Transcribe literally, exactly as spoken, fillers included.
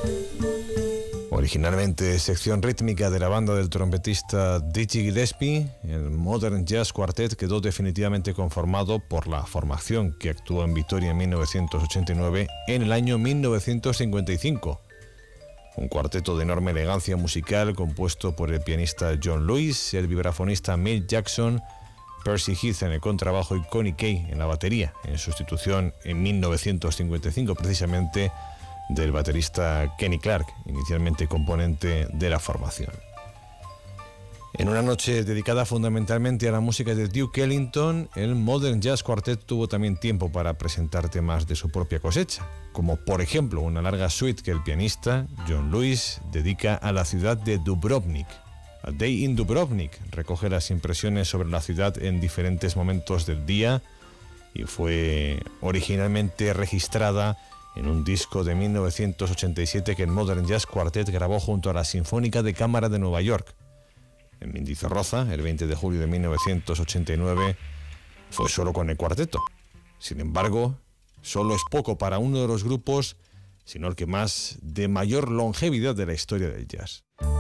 Originalmente sección rítmica de la banda del trompetista Dizzy Gillespie, el Modern Jazz Quartet quedó definitivamente conformado por la formación que actuó en Vitoria en mil novecientos ochenta y nueve en el año mil novecientos cincuenta y cinco. Un cuarteto de enorme elegancia musical compuesto por el pianista John Lewis, el vibrafonista Milt Jackson, Percy Heath en el contrabajo y Connie Kay en la batería, en sustitución en mil novecientos cincuenta y cinco precisamente del baterista Kenny Clarke, inicialmente componente de la formación. En una noche dedicada fundamentalmente a la música de Duke Ellington, el Modern Jazz Quartet tuvo también tiempo para presentar temas de su propia cosecha, como por ejemplo una larga suite que el pianista John Lewis dedica a la ciudad de Dubrovnik. A Day in Dubrovnik recoge las impresiones sobre la ciudad en diferentes momentos del día y fue originalmente registrada en un disco de mil novecientos ochenta y siete que el Modern Jazz Quartet grabó junto a la Sinfónica de Cámara de Nueva York. En Mendizorroza, el veinte de julio de mil novecientos ochenta y nueve, fue solo con el cuarteto. Sin embargo, solo es poco para uno de los grupos, sino el que más de mayor longevidad de la historia del jazz.